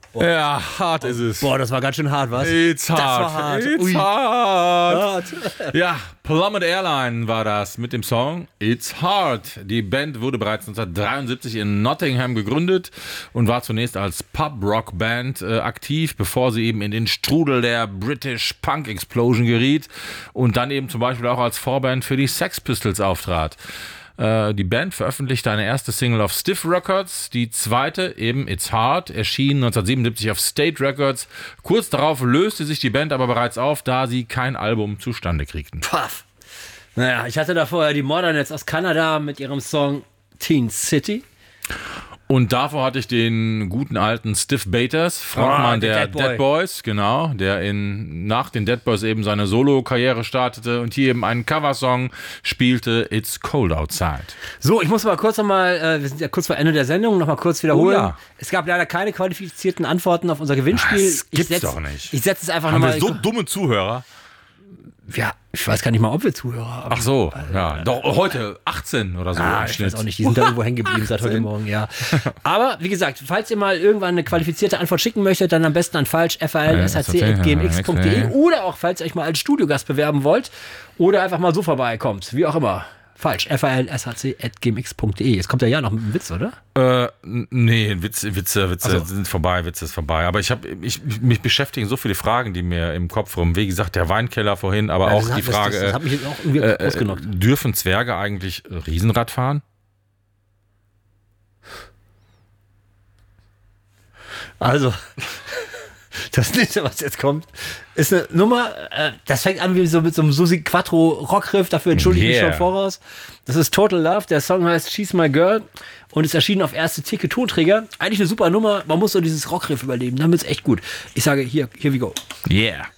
Ja, hart ist es. Boah, das war ganz schön hart, was? It's hard. Das war hart. It's Ui. hard. Ja, Plummet Airline war das mit dem Song It's Hard. Die Band wurde bereits 1973 in Nottingham gegründet und war zunächst als Pub-Rock-Band aktiv, bevor sie eben in den Strudel der British Punk Explosion geriet und dann eben zum Beispiel auch als Vorband für die Sex Pistols auftrat. Die Band veröffentlichte eine erste Single auf Stiff Records, die zweite, eben It's Hard, erschien 1977 auf State Records. Kurz darauf löste sich die Band aber bereits auf, da sie kein Album zustande kriegten. Paff. Naja, ich hatte da vorher die Modernettes aus Kanada mit ihrem Song Teen City. Und davor hatte ich den guten alten Stiff Bators, Frontmann der Dead Boys, genau, der nach den Dead Boys eben seine Solo-Karriere startete und hier eben einen Coversong spielte, It's Cold Outside. So, ich muss mal kurz nochmal, wir sind ja kurz vor Ende der Sendung, nochmal kurz wiederholen. Oh ja. Es gab leider keine qualifizierten Antworten auf unser Gewinnspiel. Das gibt's doch nicht. Ich setze es einfach Haben nochmal. wir so dumme Zuhörer? Ja, ich weiß gar nicht mal, ob wir Zuhörer haben. Ach so, ja. Doch heute 18 oder so im Ich Schnitt. weiß auch nicht, die sind da irgendwo hängen geblieben seit heute Morgen, ja. Aber wie gesagt, falls ihr mal irgendwann eine qualifizierte Antwort schicken möchtet, dann am besten an falsch@gmx.de oder auch, falls ihr euch mal als Studiogast bewerben wollt oder einfach mal so vorbeikommt, wie auch immer. Falsch, falshc@gmx.de. Jetzt kommt ja noch ein Witz, oder? Nee, Witze sind vorbei, Witze ist vorbei. Aber mich beschäftigen so viele Fragen, die mir im Kopf rum. Wie gesagt, der Weinkeller vorhin, aber auch die Frage, das hat mich jetzt auch irgendwie ausgenockt. Dürfen Zwerge eigentlich Riesenrad fahren? Also, das nächste, was jetzt kommt, ist eine Nummer, das fängt an wie so mit so einem Susi Quattro Rockriff, dafür entschuldige ich mich schon voraus. Das ist Total Love, der Song heißt She's My Girl und ist erschienen auf erste Theke Tonträger. Eigentlich eine super Nummer, man muss so dieses Rockriff überleben, dann wird's echt gut. Ich sage, here we go. Yeah.